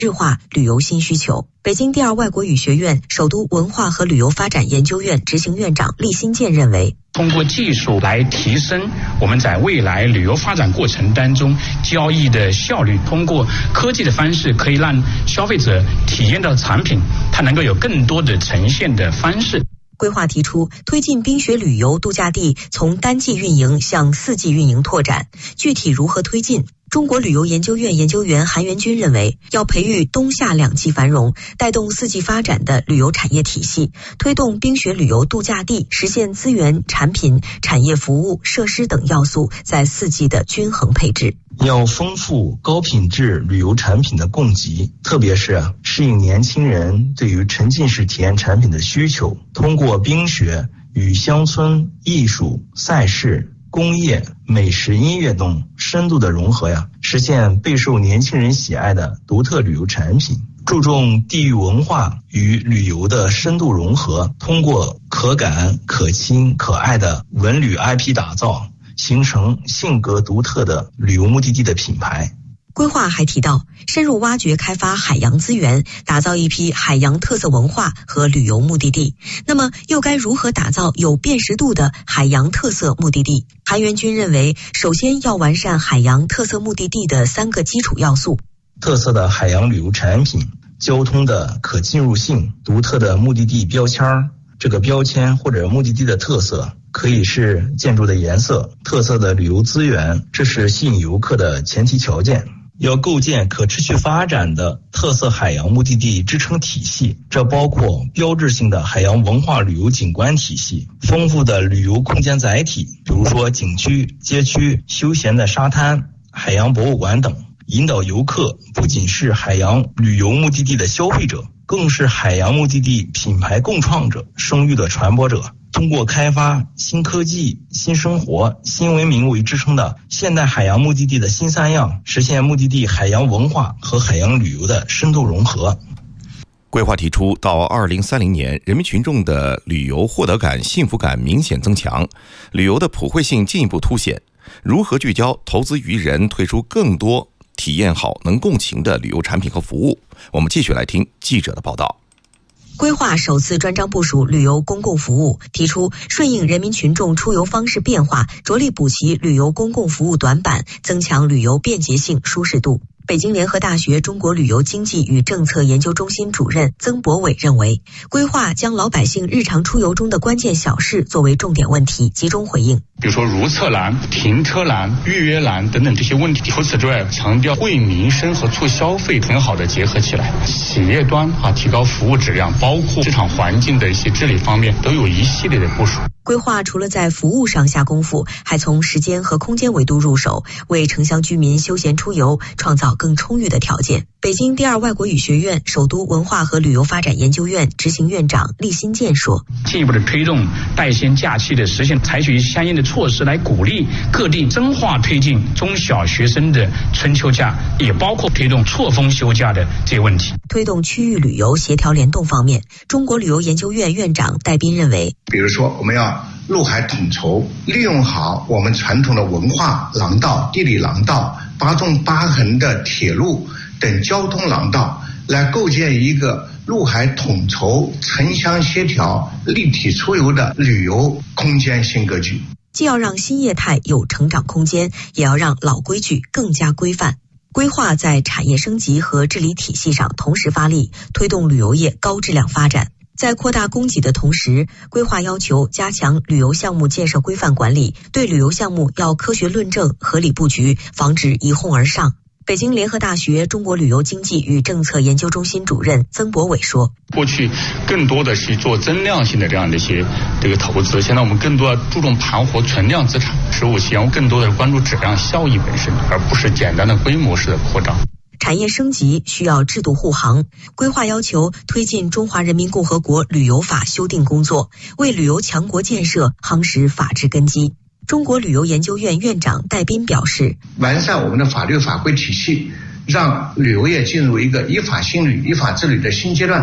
日化旅游新需求。北京第二外国语学院首都文化和旅游发展研究院执行院长厉新建认为， 通过技术来提升我们在未来旅游发展过程当中交易的效率，通过科技的方式可以让消费者体验到产品，它能够有更多的呈现的方式。 规划提出推进冰雪旅游度假地从单季运营向4季运营拓展，具体如何推进？中国旅游研究院研究员韩元军认为，要培育冬夏2季繁荣、带动4季发展的旅游产业体系，推动冰雪旅游度假地实现资源、产品、产业服务、设施等要素在4季的均衡配置。 要丰富高品质旅游产品的供给，特别是适应年轻人对于沉浸式体验产品的需求，通过冰雪与乡村、艺术、赛事、工业、美食、音乐等深度的融合实现备受年轻人喜爱的独特旅游产品。注重地域文化与旅游的深度融合，通过可感、可亲、可爱的文旅 IP 打造，形成性格独特的旅游目的地的品牌。 规划还提到，深入挖掘开发海洋资源，打造一批海洋特色文化和旅游目的地。那么又该如何打造有辨识度的海洋特色目的地？韩元军认为，首先要完善海洋特色目的地的3个基础要素： 特色的海洋旅游产品、交通的可进入性、独特的目的地标签。这个标签或者目的地的特色可以是建筑的颜色、特色的旅游资源，这是吸引游客的前提条件。要构建可持续发展的特色海洋目的地支撑体系，这包括标志性的海洋文化旅游景观体系、丰富的旅游空间载体，比如说景区、街区、休闲的沙滩、海洋博物馆等，引导游客不仅是海洋旅游目的地的消费者，更是海洋目的地品牌共创者、声誉的传播者。通过开发新科技、新生活、新文明为支撑的现代海洋目的地的新3样，实现目的地海洋文化和海洋旅游的深度融合。 规划提出，到2030年，人民群众的旅游获得感、幸福感明显增强，旅游的普惠性进一步凸显。如何聚焦投资于人，推出更多体验好、能共情的旅游产品和服务？我们继续来听记者的报道。 规划首次专章部署旅游公共服务，提出顺应人民群众出游方式变化，着力补齐旅游公共服务短板，增强旅游便捷性、舒适度。北京联合大学中国旅游经济与政策研究中心主任曾博伟认为，规划将老百姓日常出游中的关键小事作为重点问题，集中回应。 比如说如厕难、停车难、预约难等等这些问题。除此之外，强调为民生和促消费很好的结合起来。企业端提高服务质量，包括市场环境的一些治理方面，都有一系列的部署。 规划除了在服务上下功夫，还从时间和空间维度入手，为城乡居民休闲出游创造更充裕的条件。北京第二外国语学院首都文化和旅游发展研究院执行院长厉新建说， 进一步的推动带薪假期的实现，采取相应的措施来鼓励各地深化推进中小学生的春秋假，也包括推动错峰休假的这些问题。 推动区域旅游协调联动方面，中国旅游研究院院长戴斌认为， 比如说我们要陆海统筹，利用好我们传统的文化廊道、地理廊道、8纵8横的铁路等交通廊道，来构建一个陆海统筹、城乡协调、立体出游的旅游空间新格局。 既要让新业态有成长空间，也要让老规矩更加规范。规划在产业升级和治理体系上同时发力，推动旅游业高质量发展。在扩大供给的同时，规划要求加强旅游项目建设规范管理，对旅游项目要科学论证、合理布局，防止一哄而上。北京联合大学中国旅游经济与政策研究中心主任曾博伟说， 过去更多的是做增量性的这样的一些投资，现在我们更多要注重盘活存量资产，15期更多的关注质量效益本身，而不是简单的规模式的扩张。 产业升级需要制度护航，规划要求推进中华人民共和国旅游法修订工作，为旅游强国建设夯实法治根基。中国旅游研究院院长戴斌表示， 完善我们的法律法规体系，让旅游业进入一个依法兴旅、依法治理的新阶段。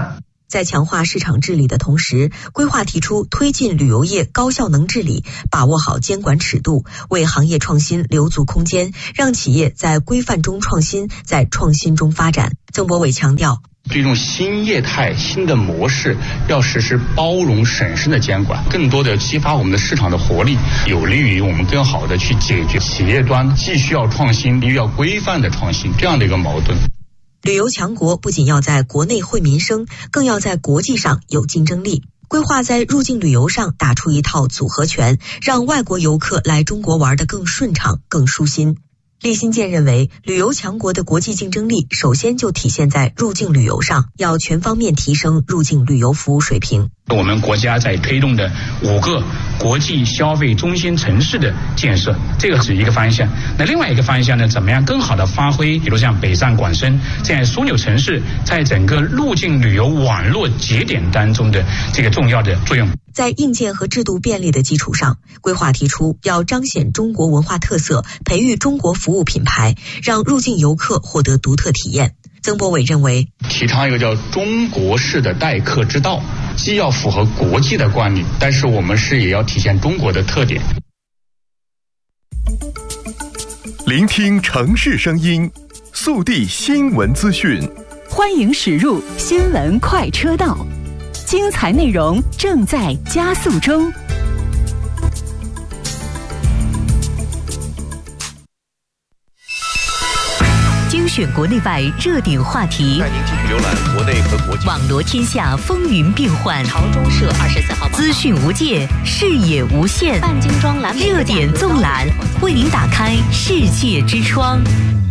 在强化市场治理的同时，规划提出推进旅游业高效能治理，把握好监管尺度，为行业创新留足空间，让企业在规范中创新，在创新中发展。曾国伟强调， 对这种新业态、新的模式，要实施包容审慎的监管，更多的激发我们的市场的活力，有利于我们更好的去解决企业端既需要创新又要规范的创新这样的一个矛盾。 旅游强国不仅要在国内惠民生，更要在国际上有竞争力。规划在入境旅游上打出一套组合拳，让外国游客来中国玩得更顺畅、更舒心。厉新建认为，旅游强国的国际竞争力首先就体现在入境旅游上，要全方面提升入境旅游服务水平。 我们国家在推动的5个国际消费中心城市的建设，这个是一个方向。那另外一个方向呢，怎么样更好的发挥，比如像北上广深这样枢纽城市在整个入境旅游网络节点当中的这个重要的作用。 在硬件和制度便利的基础上，规划提出要彰显中国文化特色，培育中国服务品牌，让入境游客获得独特体验。曾国伟认为， 提倡一个叫中国式的待客之道，既要符合国际的惯例，但是我们也要体现中国的特点。 聆听城市声音，速递新闻资讯， 欢迎驶入新闻快车道，精彩内容正在加速中。精选国内外热点话题， 带您继续浏览国内和国际。 网罗天下风云变幻。 朝中社24号资讯无界，视野无限。 半精装蓝热点纵览，为您打开世界之窗。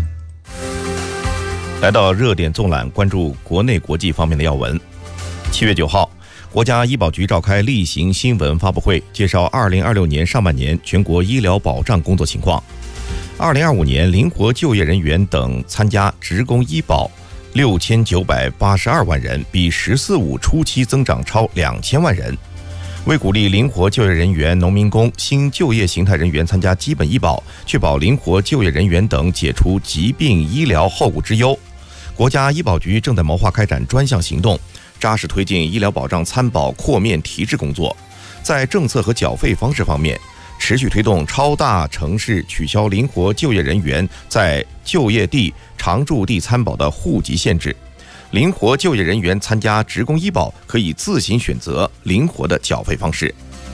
来到热点纵览，关注国内国际方面的要闻。7月9号，国家医保局召开例行新闻发布会，介绍2026年上半年全国医疗保障工作情况。2025年灵活就业人员等参加职工医保6982万人，比“14·5”初期增长超2000万人。为鼓励灵活就业人员、农民工、新就业形态人员参加基本医保，确保灵活就业人员等解除疾病医疗后顾之忧，国家医保局正在谋划开展专项行动，扎实推进医疗保障参保扩面提质工作。在政策和缴费方式方面，持续推动超大城市取消灵活就业人员在就业地、常住地参保的户籍限制。灵活就业人员参加职工医保可以自行选择灵活的缴费方式。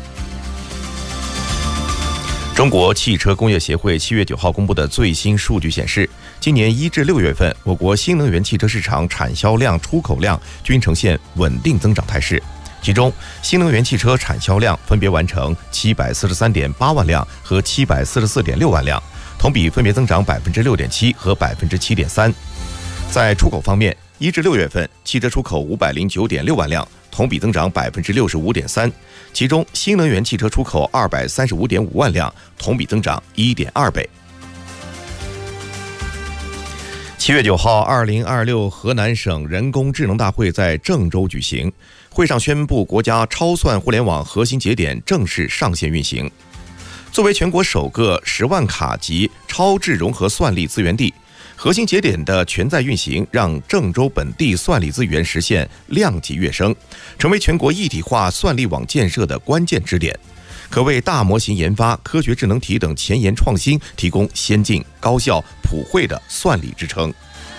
中国汽车工业协会7月9号公布的最新数据显示，今年1至6月份，我国新能源汽车市场产销量、出口量均呈现稳定增长态势。其中，新能源汽车产销量分别完成743.8万辆和744.6万辆，同比分别增长6.7%和7.3%。在出口方面，1至6月份，汽车出口509.6万辆，同比增长65.3%，其中新能源汽车出口235.5万辆，同比增长1.2倍。7月9号，2026河南省人工智能大会在郑州举行。会上宣布，国家超算互联网核心节点正式上线运行。作为全国首个10万卡级超智融合算力资源地，核心节点的全在运行，让郑州本地算力资源实现量级跃升，成为全国一体化算力网建设的关键支点，可为大模型研发、科学智能体等前沿创新提供先进、高效、普惠的算力支撑。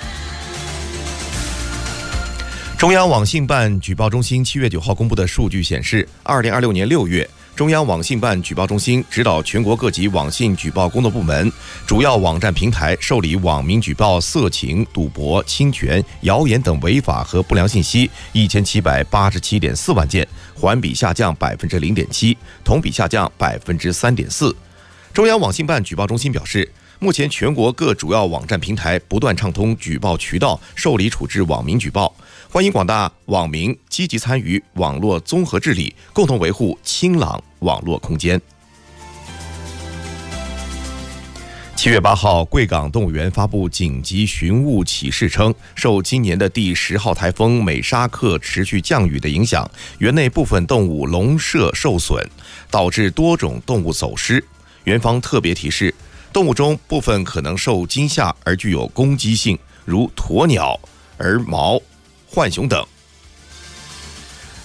中央网信办举报中心7月9号公布的数据显示，2026年6月，中央网信办举报中心指导全国各级网信举报工作部门、主要网站平台受理网民举报色情、赌博、侵权、谣言等违法和不良信息1787.4万件，环比下降0.7%，同比下降3.4%。中央网信办举报中心表示，目前全国各主要网站平台不断畅通举报渠道，受理处置网民举报，欢迎广大网民积极参与网络综合治理，共同维护清朗网络空间。7月8号，贵港动物园发布紧急寻物启事称，受今年的第10号台风美沙克持续降雨的影响，园内部分动物笼舍受损，导致多种动物走失。园方特别提示，动物中部分可能受惊吓而具有攻击性，如鸵鸟、鹅毛、浣熊等。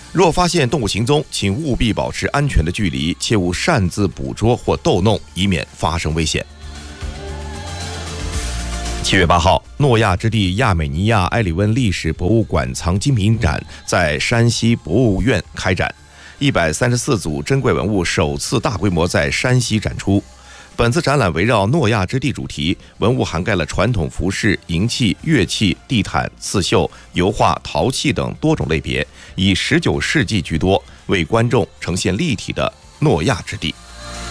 若发现动物行踪，请务必保持安全的距离，切勿擅自捕捉或逗弄，以免发生危险。7月8号，诺亚之地亚美尼亚埃里温历史博物馆藏精品展在山西博物院开展，134组珍贵文物首次大规模在山西展出。本次展览围绕诺亚之地主题，文物涵盖了传统服饰、银器、乐器、地毯、刺绣、油画、陶器等多种类别，以19世纪居多，为观众呈现立体的诺亚之地。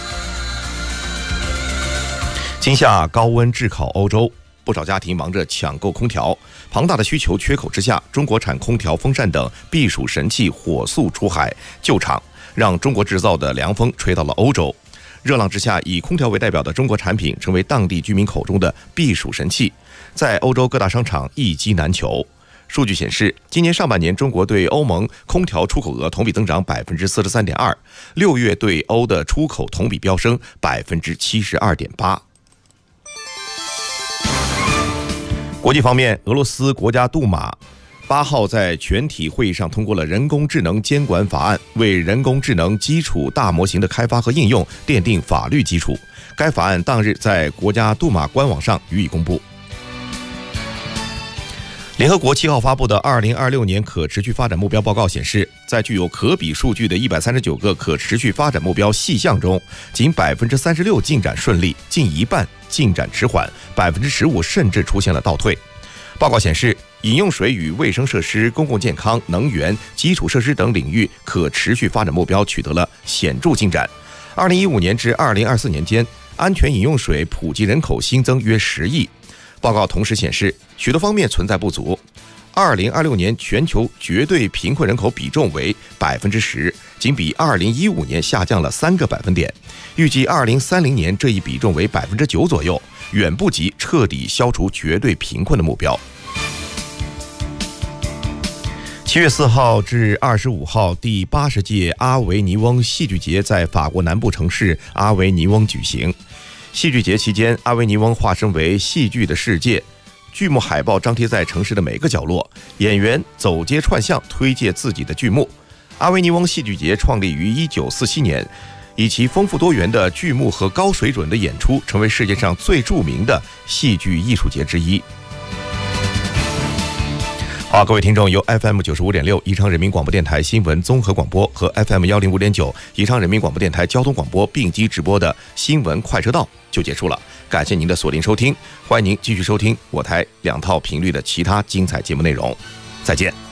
今夏高温炙烤欧洲，不少家庭忙着抢购空调，庞大的需求缺口之下，中国产空调、风扇等避暑神器火速出海救场，让中国制造的凉风吹到了欧洲。热浪之下，以空调为代表的中国产品成为当地居民口中的避暑神器，在欧洲各大商场一机难求。数据显示，今年上半年中国对欧盟空调出口额同比增长 43.2%， 6月对欧的出口同比飙升 72.8%。国际方面，俄罗斯国家杜马8号在全体会议上通过了人工智能监管法案，为人工智能基础大模型的开发和应用奠定法律基础。该法案当日在国家杜马官网上予以公布。联合国7号发布的2026年可持续发展目标报告显示，在具有可比数据的139个可持续发展目标细项中，仅 36% 进展顺利，近一半进展迟缓， 15% 甚至出现了倒退。报告显示，饮用水与卫生设施、公共健康、能源、基础设施等领域可持续发展目标取得了显著进展。2015年至2024年间，安全饮用水普及人口新增约10亿。报告同时显示，许多方面存在不足。2026年全球绝对贫困人口比重为 10%， 仅比2015年下降了3个百分点。预计2030年这一比重为 9% 左右，远不及彻底消除绝对贫困的目标。7月4号至25号，第80届阿维尼翁戏剧节在法国南部城市阿维尼翁举行。戏剧节期间，阿维尼翁化身为戏剧的世界，剧目海报张贴在城市的每个角落，演员走街串巷推介自己的剧目。阿维尼翁戏剧节创立于1947年，以其丰富多元的剧目和高水准的演出，成为世界上最著名的戏剧艺术节之一。好，各位听众，由 FM 95.6宜昌人民广播电台新闻综合广播和 FM 105.9宜昌人民广播电台交通广播并机直播的新闻快车道就结束了，感谢您的锁定收听，欢迎您继续收听我台2套频率的其他精彩节目内容，再见。